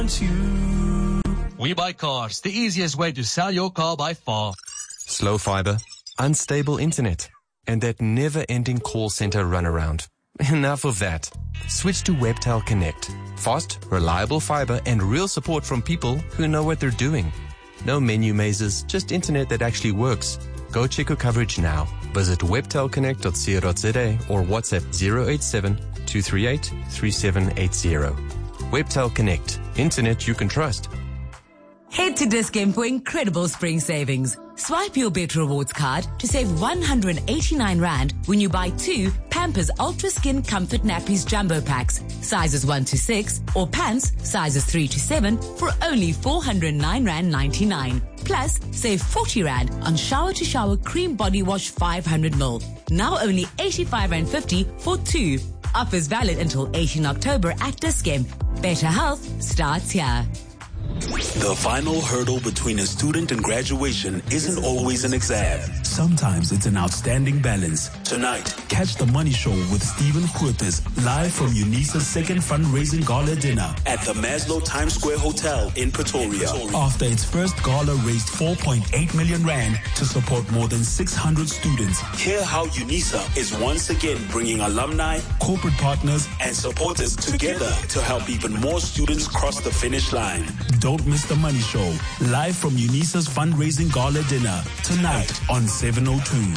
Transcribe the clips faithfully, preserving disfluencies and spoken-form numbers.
We Buy Cars, the easiest way to sell your car by far. Slow fiber, unstable internet, and that never-ending call center runaround. Enough of that. Switch to Webtel Connect. Fast, reliable fiber, and real support from people who know what they're doing. No menu mazes, just internet that actually works. Go check your coverage now. Visit webtel connect dot co dot za or WhatsApp zero eight seven, two three eight, three seven eight zero. Webtel Connect. Internet you can trust. Head to Dis-Chem for incredible spring savings. Swipe your Bet Rewards card to save one hundred eighty-nine rand when you buy two Pampers Ultra Skin Comfort Nappies Jumbo Packs, sizes one to six, or pants, sizes three to seven, for only four hundred nine rand ninety-nine. Plus, save forty rand on shower-to-shower cream body wash five hundred milliliters. Now only eighty-five rand fifty for two. Offers valid until eighteenth October at Dis-Chem. Better health starts here. The final hurdle between a student and graduation isn't always an exam. Sometimes it's an outstanding balance. Tonight, catch The Money Show with Stephen Kurtis live from UNISA's second fundraising gala dinner at the Maslow Times Square Hotel in Pretoria. After its first gala raised four point eight million rand to support more than six hundred students, hear how UNISA is once again bringing alumni, corporate partners, and supporters together to help even more students cross the finish line. Don't miss The Money Show, live from UNISA's fundraising gala dinner, tonight on seven oh two.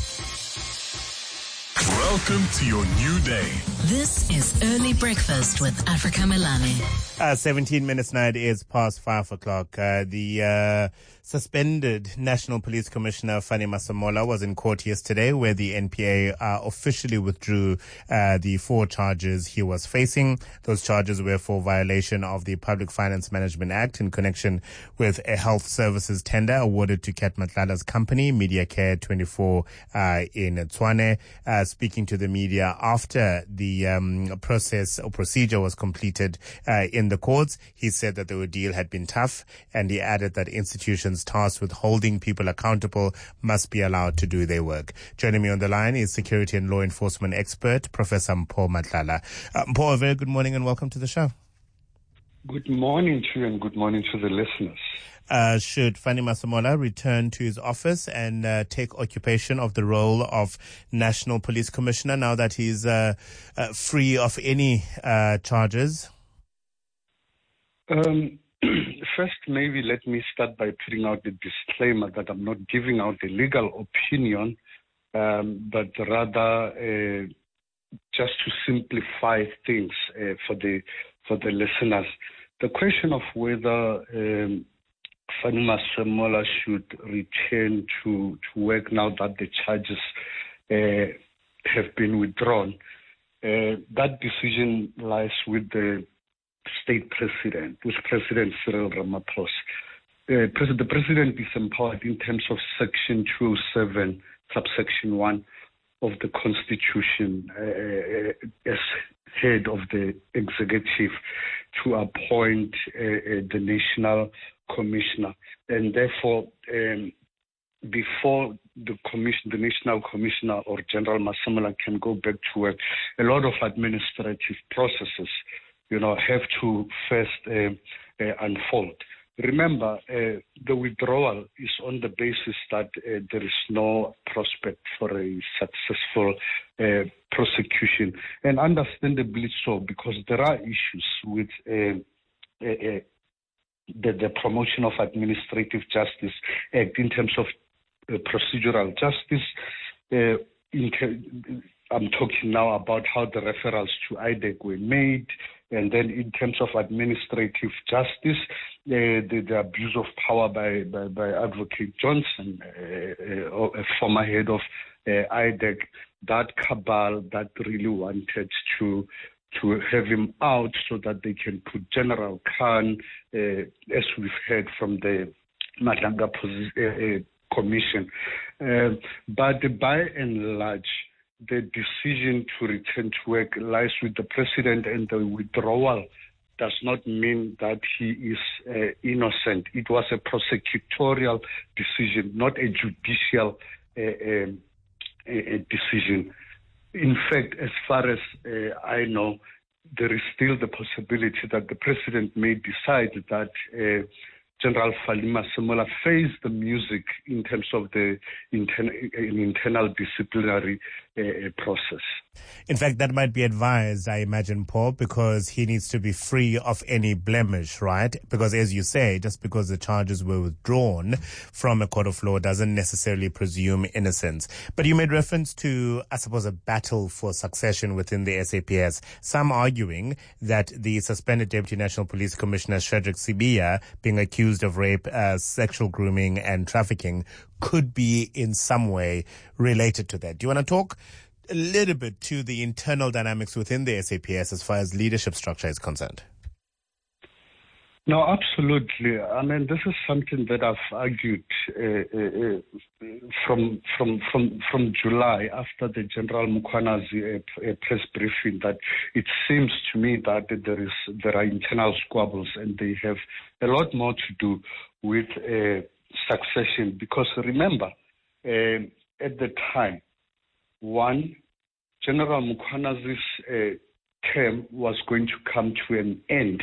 Welcome to your new day. This is Early Breakfast with Africa Milani. Uh, seventeen minutes now, it is past five o'clock. Uh, the uh, suspended National Police Commissioner Fanny Masemola was in court yesterday, where the N P A uh, officially withdrew uh, the four charges he was facing. Those charges were for violation of the Public Finance Management Act in connection with a health services tender awarded to Kat Matlala's company, MediaCare twenty-four, uh, in Tshwane. Uh, speaking to the media after the um, process or procedure was completed uh, in the courts, he said that the ordeal had been tough, and he added that institutions tasked with holding people accountable must be allowed to do their work. Joining me on the line is security and law enforcement expert, Professor Mpho Matlala. Uh, Mpho, a very good morning and welcome to the show. Good morning to you and good morning to the listeners. Uh, should Fanny Masemola return to his office and uh, take occupation of the role of National Police Commissioner now that he's uh, uh, free of any uh, charges? Um, first, maybe let me start by putting out the disclaimer that I'm not giving out a legal opinion, um, but rather uh, just to simplify things uh, for the for the listeners. The question of whether um, Fanny Masemola should return to, to work now that the charges uh, have been withdrawn, uh, that decision lies with the state president, with President Cyril Ramaphosa. Uh, the president is empowered in terms of Section two oh seven, subsection one of the Constitution, uh, as head of the executive, to appoint uh, uh, the national commissioner. And therefore, um, before the commission, the national commissioner or General Masemola can go back to work, a lot of administrative processes, you know, have to first uh, uh, unfold. Remember, uh, the withdrawal is on the basis that uh, there is no prospect for a successful uh, prosecution, and understandably so, because there are issues with uh, uh, uh, the, the Promotion of Administrative Justice Act in terms of uh, procedural justice. Uh, in ca- I'm talking now about how the referrals to I D E C were made, and then in terms of administrative justice, uh, the, the abuse of power by, by, by Advocate Johnson, uh, uh, a former head of uh, I D E C, that cabal that really wanted to to have him out so that they can put General Khan, uh, as we've heard from the Madanga uh, Commission. Uh, but by and large, the decision to return to work lies with the president, and the withdrawal does not mean that he is uh, innocent. It was a prosecutorial decision, not a judicial uh, um, a decision. In fact, as far as uh, I know, there is still the possibility that the president may decide that uh, General Fani Masemola face the music in terms of the intern- internal disciplinary uh, process. In fact, that might be advised, I imagine, Paul, because he needs to be free of any blemish, right? Because as you say, just because the charges were withdrawn from a court of law doesn't necessarily presume innocence. But you made reference to, I suppose, a battle for succession within the S A P S. Some arguing that the suspended Deputy National Police Commissioner, Shedrick Sibiya, being accused of rape, uh, sexual grooming and trafficking could be in some way related to that. Do you want to talk a little bit to the internal dynamics within the S A P S as far as leadership structure is concerned? No, absolutely. I mean, this is something that I've argued uh, uh, from from from from July after the General Mukhwanazi uh, press briefing. That it seems to me that there is there are internal squabbles and they have a lot more to do with uh, succession. Because remember, uh, at the time, one, General Mukhwanazi's uh, term was going to come to an end.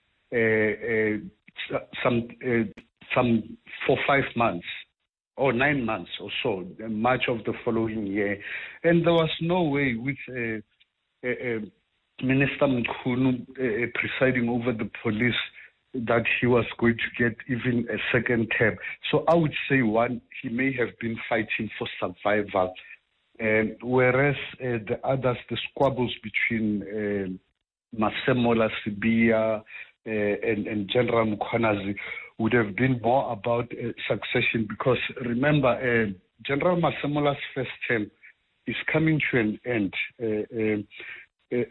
Uh, uh, some uh, some for five months or nine months or so, March of the following year, and there was no way with uh, uh, uh, Minister Mkhunu uh, presiding over the police that he was going to get even a second term. So I would say, one, he may have been fighting for survival, and whereas uh, the others, the squabbles between uh, Masemola, Sibiya, Uh, and, and General Mukhwanazi would have been more about uh, succession, because remember, uh, General Masemola's first term is coming to an end, uh, uh, uh,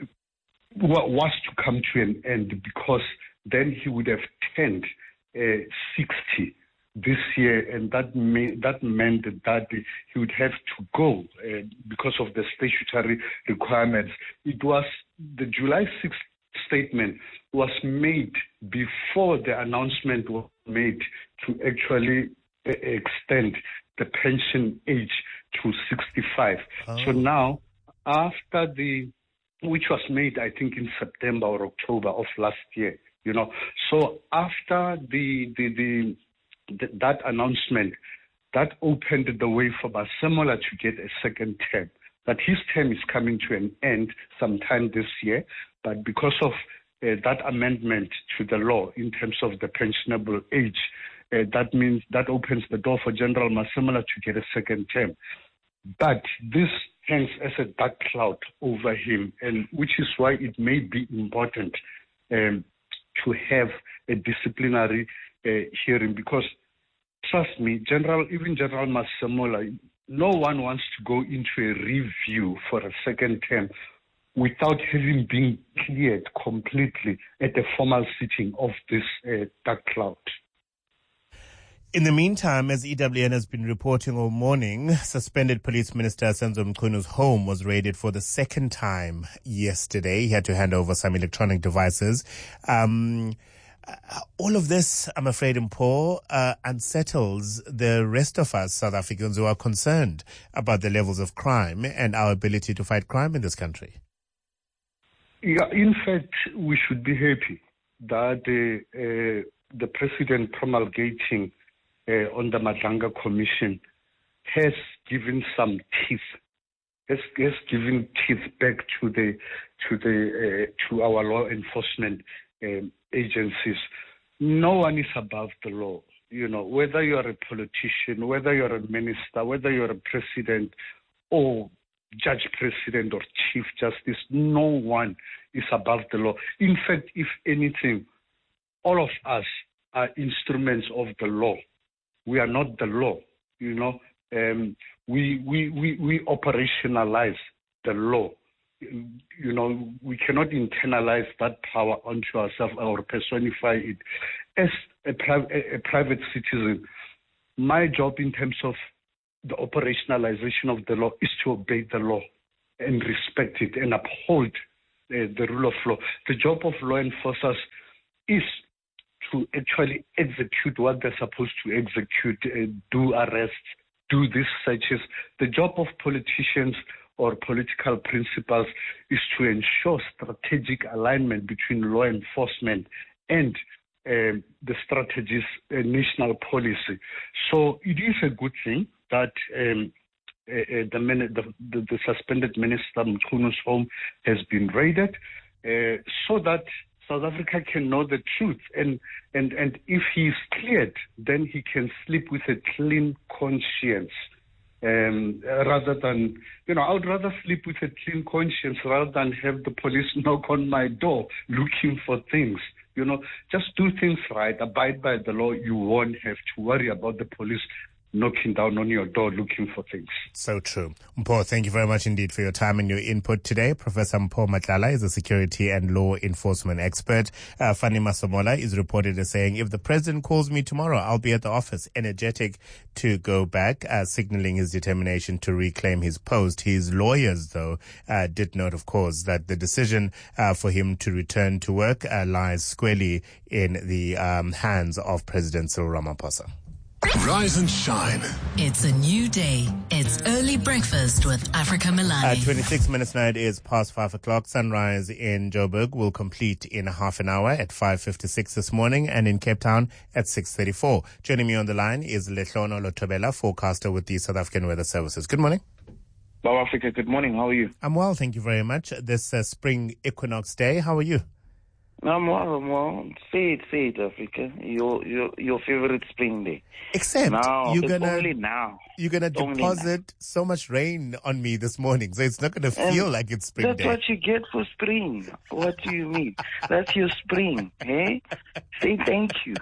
was to come to an end, because then he would have turned uh, sixty this year, and that may, that meant that he would have to go uh, because of the statutory requirements. It was the July sixth statement was made before the announcement was made to actually uh, extend the pension age to sixty-five. Oh. So now, after the, which was made, I think, in September or October of last year, you know, so after the, the, the, the that announcement, that opened the way for Masemola to get a second term. That his term is coming to an end sometime this year, but because of uh, that amendment to the law in terms of the pensionable age, uh, that means that opens the door for General Masemola to get a second term. But this hangs as a dark cloud over him, and which is why it may be important um, to have a disciplinary uh, hearing, because trust me, General, even General Masemola, no one wants to go into a review for a second term without having been cleared completely at the formal sitting of this uh, dark cloud. In the meantime, as E W N has been reporting all morning, suspended Police Minister Senzo Mkhunu's home was raided for the second time yesterday. He had to hand over some electronic devices. Um, all of this, I'm afraid, Mpho, uh, unsettles the rest of us South Africans who are concerned about the levels of crime and our ability to fight crime in this country. Yeah, in fact, we should be happy that uh, uh, the president promulgating uh, on the Madlanga Commission has given some teeth, has, has given teeth back to the to the uh, to our law enforcement um, agencies. No one is above the law. You know, whether you're a politician, whether you're a minister, whether you're a president or judge president or chief justice, no one is above the law. In fact, if anything, all of us are instruments of the law. We are not the law, you know. Um, we, we, we, we operationalize the law. You know, we cannot internalize that power onto ourselves or personify it. As a, pri- a private citizen, my job in terms of the operationalization of the law is to obey the law and respect it and uphold uh, the rule of law. The job of law enforcers is to actually execute what they're supposed to execute, uh, do arrests, do these searches. The job of politicians or political principles is to ensure strategic alignment between law enforcement and uh, the strategy's uh, national policy. So it is a good thing that um, uh, the, the, the, the suspended Minister Mchunu home has been raided uh, so that South Africa can know the truth. And, and, and if he is cleared, then he can sleep with a clean conscience. Um, rather than, you know, I would rather sleep with a clean conscience rather than have the police knock on my door looking for things. You know, just do things right, abide by the law. You won't have to worry about the police knocking down on your door looking for things. So true. Mpho, thank you very much indeed for your time and your input today. Professor Mpho Matlala is a security and law enforcement expert. Uh, Fani Masemola is reported as saying, if the president calls me tomorrow, I'll be at the office, energetic to go back, uh, signaling his determination to reclaim his post. His lawyers, though, uh, did note, of course, that the decision uh, for him to return to work uh, lies squarely in the um, hands of President Cyril Ramaphosa. Rise and shine. It's a new day. It's early breakfast with Africa Milani. Uh, twenty-six minutes now, it is past five o'clock. Sunrise in Joburg will complete in half an hour at five fifty-six this morning, and in Cape Town at six thirty-four. Joining me on the line is Lehlono Lotobela, forecaster with the South African Weather Services. Good morning. Bow Africa, good morning. How are you? I'm well, thank you very much. This uh, spring equinox day, how are you? I'm well, I'm well. Say it, say it, Africa. Your your your favorite spring day. Except now, you're it's gonna only now. You're gonna It's deposit so much rain on me this morning, so it's not gonna feel And like it's spring That's day. what you get for spring. What do you mean? That's your spring, eh? Say thank you.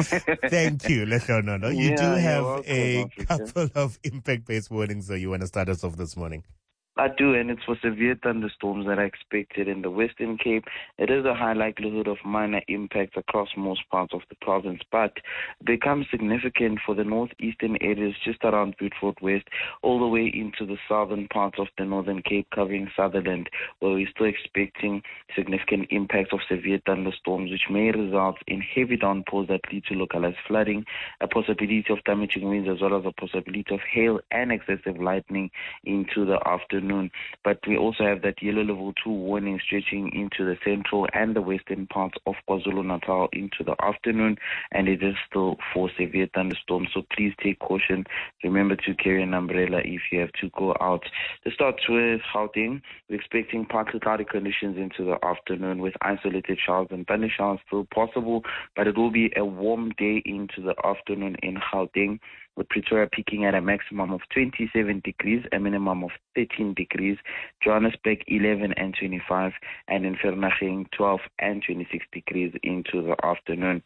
Thank you, Lehlono. You Yeah, do you're have welcome, a Africa. couple of impact-based warnings, so you want to start us off this morning. I do, and it's for severe thunderstorms that are expected in the Western Cape. It is a high likelihood of minor impacts across most parts of the province, but becomes significant for the northeastern areas just around Beaufort West, all the way into the southern parts of the Northern Cape, covering Sutherland, where we're still expecting significant impacts of severe thunderstorms, which may result in heavy downpours that lead to localized flooding, a possibility of damaging winds, as well as a possibility of hail and excessive lightning into the afternoon. But we also have that yellow level two warning stretching into the central and the western parts of KwaZulu-Natal into the afternoon, and it is still for severe thunderstorms, so please take caution. Remember to carry an umbrella if you have to go out. To start with Gauteng, we're expecting partly cloudy conditions into the afternoon with isolated showers and thunder showers still possible, but it will be a warm day into the afternoon in Gauteng, with Pretoria peaking at a maximum of twenty-seven degrees, a minimum of thirteen degrees, Johannesburg eleven and twenty-five, and in Vereeniging twelve and twenty-six degrees into the afternoon.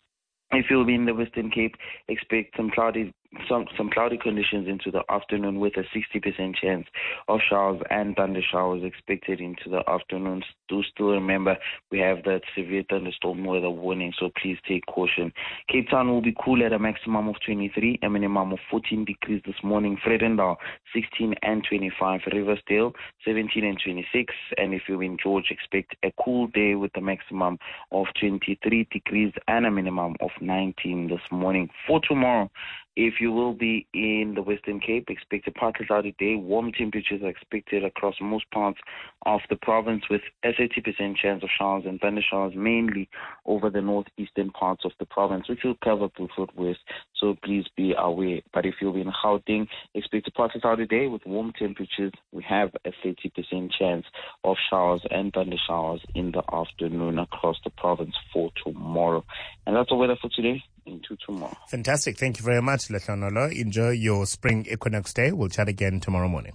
If you'll be in the Western Cape, expect some cloudy some some cloudy conditions into the afternoon with a sixty percent chance of showers and thunder showers expected into the afternoon. Do still remember we have that severe thunderstorm weather warning, so please take caution. Cape Town will be cool at a maximum of twenty-three, a minimum of fourteen degrees this morning. Vredendal sixteen and twenty-five, Riversdale seventeen and twenty-six, and if you're in George, expect a cool day with a maximum of twenty-three degrees and a minimum of nineteen this morning. For tomorrow, if you will be in the Western Cape, expect a partly cloudy day. Warm temperatures are expected across most parts of the province with a thirty percent chance of showers and thunder showers, mainly over the northeastern parts of the province, which will cover Beaufort West, so please be aware. But if you'll be in Gauteng, expect a partly cloudy day with warm temperatures. We have a thirty percent chance of showers and thunder showers in the afternoon across the province for tomorrow. And that's the weather for today. Into tomorrow. Fantastic. Thank you very much, Lehlono. Enjoy your spring equinox day. We'll chat again tomorrow morning.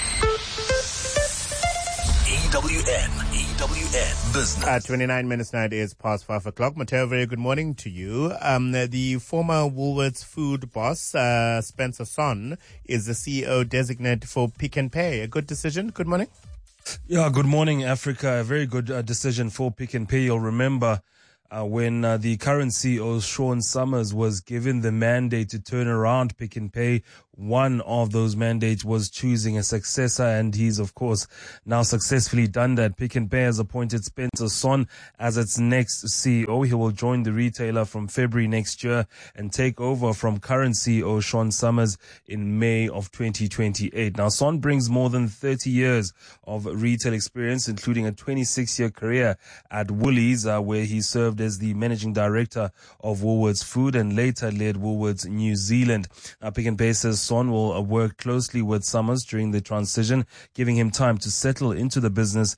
E W N, E W N Business. At twenty-nine minutes now, it is past five o'clock. Matteo, very good morning to you. Um, the former Woolworths food boss, uh, Spencer Son, is the C E O designate for Pick n Pay. A good decision. Good morning. Yeah, good morning, Africa. A very good uh, decision for Pick n Pay. You'll remember Uh, when uh, the current C E O, Sean Summers, was given the mandate to turn around Pick n Pay, one of those mandates was choosing a successor, and he's, of course, now successfully done that. Pick n Pay has appointed Spencer Son as its next C E O. He will join the retailer from February next year and take over from current C E O Sean Summers in May of twenty twenty-eight. Now, Son brings more than thirty years of retail experience, including a twenty-six year career at Woolies, uh, where he served as the managing director of Woolworths Food and later led Woolworths New Zealand. Now, Pick n Pay says Son will uh, work closely with Summers during the transition, giving him time to settle into the business